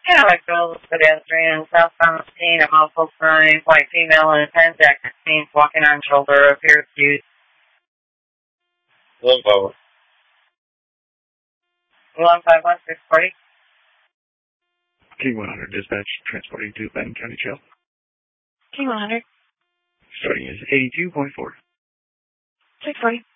Yeah, I feel pedestrian southbound scene at multiple signs, white female in a pen jacket seen walking on shoulder, appears used. 151640. King 100 dispatch, transporting to Benton County Jail. King 100. Starting is 82.4. 640.